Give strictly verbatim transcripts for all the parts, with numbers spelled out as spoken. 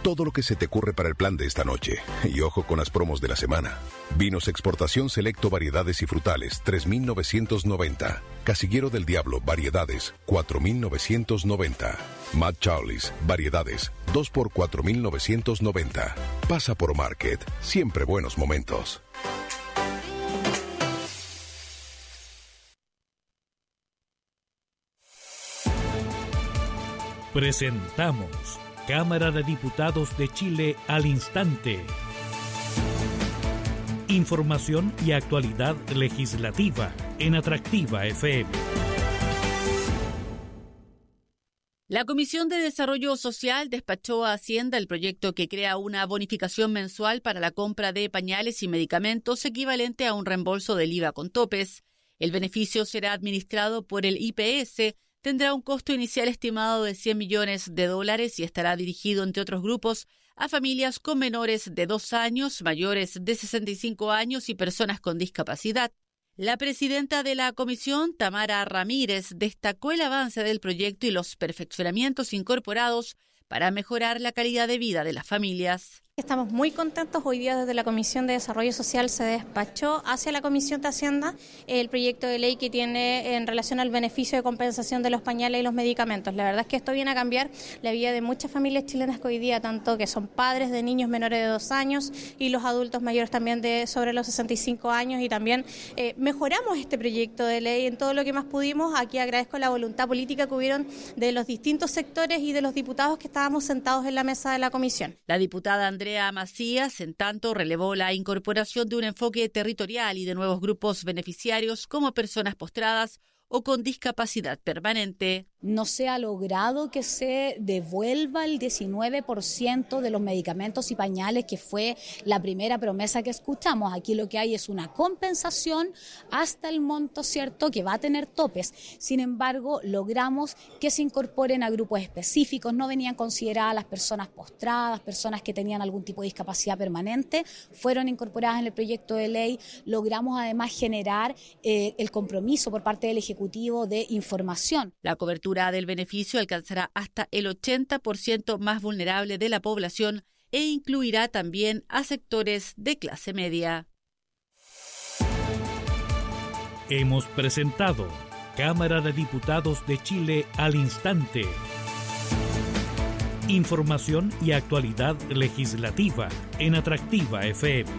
Todo lo que se te ocurre para el plan de esta noche. Y ojo con las promos de la semana. Vinos Exportación Selecto Variedades y Frutales, tres mil novecientos noventa. Casillero del Diablo Variedades, cuatro mil novecientos noventa. Mad Charlie's Variedades, dos por cuatro mil novecientos noventa. Pasa por Market. Siempre buenos momentos. Presentamos Cámara de Diputados de Chile al instante. Información y actualidad legislativa en Atractiva F M. La Comisión de Desarrollo Social despachó a Hacienda el proyecto que crea una bonificación mensual para la compra de pañales y medicamentos equivalente a un reembolso del I V A con topes. El beneficio será administrado por el I P S, tendrá un costo inicial estimado de cien millones de dólares y estará dirigido, entre otros grupos, a familias con menores de dos años, mayores de sesenta y cinco años y personas con discapacidad. La presidenta de la comisión, Tamara Ramírez, destacó el avance del proyecto y los perfeccionamientos incorporados para mejorar la calidad de vida de las familias. Estamos muy contentos. Hoy día desde la Comisión de Desarrollo Social se despachó hacia la Comisión de Hacienda el proyecto de ley que tiene en relación al beneficio de compensación de los pañales y los medicamentos. La verdad es que esto viene a cambiar la vida de muchas familias chilenas que hoy día, tanto que son padres de niños menores de dos años y los adultos mayores también de sobre los sesenta y cinco años, y también eh, mejoramos este proyecto de ley en todo lo que más pudimos. Aquí agradezco la voluntad política que hubieron de los distintos sectores y de los diputados que estábamos sentados en la mesa de la comisión. La diputada Andrea Andrea Macías, en tanto, relevó la incorporación de un enfoque territorial y de nuevos grupos beneficiarios como personas postradas o con discapacidad permanente. No se ha logrado que se devuelva el diecinueve por ciento de los medicamentos y pañales, que fue la primera promesa que escuchamos. Aquí lo que hay es una compensación hasta el monto, ¿cierto?, que va a tener topes. Sin embargo, logramos que se incorporen a grupos específicos. No venían consideradas las personas postradas, personas que tenían algún tipo de discapacidad permanente. Fueron incorporadas en el proyecto de ley. Logramos además generar eh, el compromiso por parte del Ejecutivo de información. La cobertura del beneficio alcanzará hasta el ochenta por ciento más vulnerable de la población e incluirá también a sectores de clase media. Hemos presentado Cámara de Diputados de Chile al instante. Información y actualidad legislativa en Atractiva F M.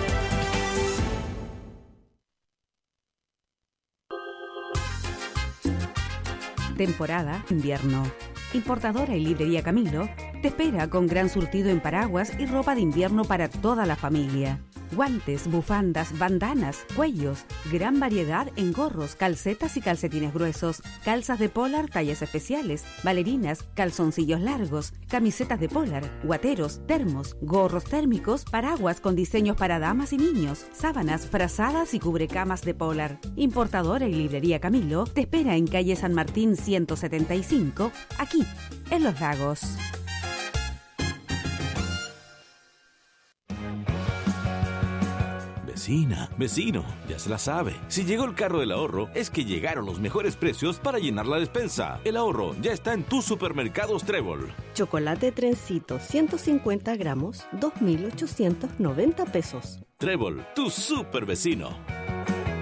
Temporada invierno. Importadora y librería Camilo te espera con gran surtido en paraguas y ropa de invierno para toda la familia. Guantes, bufandas, bandanas, cuellos, gran variedad en gorros, calcetas y calcetines gruesos, calzas de polar tallas especiales, bailarinas, calzoncillos largos, camisetas de polar, guateros, termos, gorros térmicos, paraguas con diseños para damas y niños, sábanas, frazadas y cubrecamas de polar. Importadora y librería Camilo te espera en calle San Martín ciento setenta y cinco, aquí, en Los Lagos. Vecina, vecino, ya se la sabe. Si llegó el carro del ahorro, es que llegaron los mejores precios para llenar la despensa. El ahorro ya está en tus supermercados Trébol. Chocolate Trencito ciento cincuenta gramos, dos mil ochocientos noventa pesos. Trébol, tu super vecino.